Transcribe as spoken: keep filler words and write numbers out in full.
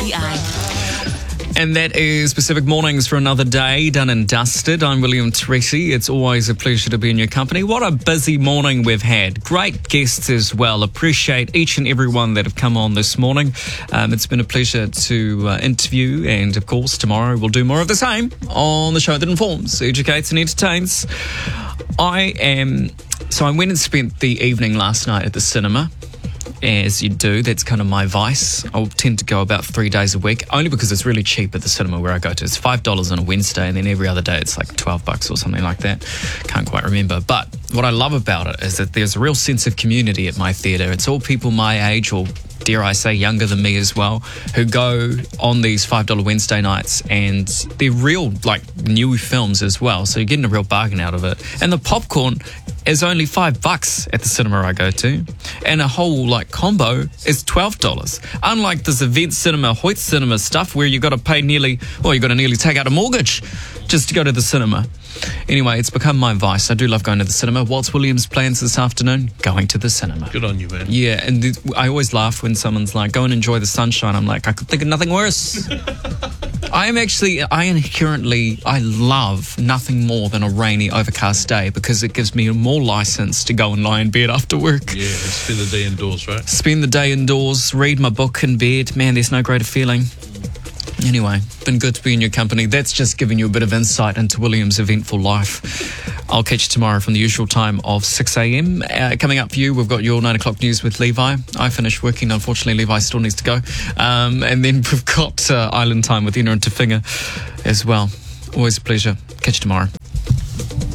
T I. And that is Pacific Mornings for another day, done and dusted. I'm William Teresi. It's always a pleasure to be in your company. What a busy morning we've had. Great guests as well. Appreciate each and every one that have come on this morning. Um, it's been a pleasure to uh, interview, and of course tomorrow we'll do more of the same on the show that informs, educates and entertains. I am... So I went and spent the evening last night at the cinema. As you do, that's kind of my vice. I'll tend to go about three days a week, only because it's really cheap at the cinema where I go to. It's five dollars on a Wednesday, and then every other day it's like twelve bucks or something like that. Can't quite remember. But what I love about it is that there's a real sense of community at my theatre. It's all people my age, or dare I say younger than me as well, who go on these five dollar Wednesday nights, and they're real, like, new films as well. So you're getting a real bargain out of it. And the popcorn is only five bucks at the cinema I go to, and a whole like combo is twelve dollars. Unlike this event cinema, Hoyt cinema stuff where you got to pay nearly, well, you got to nearly take out a mortgage just to go to the cinema. Anyway, it's become my vice. I do love going to the cinema. What's William's plans this afternoon? Going to the cinema. Good on you, man. Yeah, and th- I always laugh when someone's like, go and enjoy the sunshine. I'm like, I could think of nothing worse. I am actually, I inherently, I love nothing more than a rainy, overcast day because it gives me more license to go and lie in bed after work. Yeah, spend the day indoors, right? Spend the day indoors, read my book in bed. Man, there's no greater feeling. Anyway, been good to be in your company. That's just giving you a bit of insight into William's eventful life. I'll catch you tomorrow from the usual time of six a.m. Uh, coming up for you, we've got your nine o'clock news with Levi. I finished working. Unfortunately, Levi still needs to go. Um, and then we've got uh, Island Time with Ina and Tafinga as well. Always a pleasure. Catch you tomorrow.